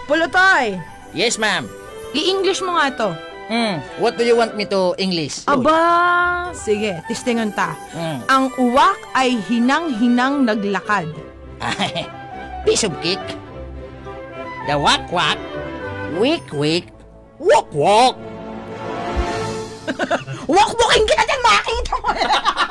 Pulutoy, Yes, ma'am. i-English mo nga to. What do you want me to English? Aba, sige, testingan ta. Ang uwak ay hinang-hinang naglakad. Piece of cake. The wak-wak. Wik-wik. Wok-wok. Walk-walking kita dyan, makakita mo.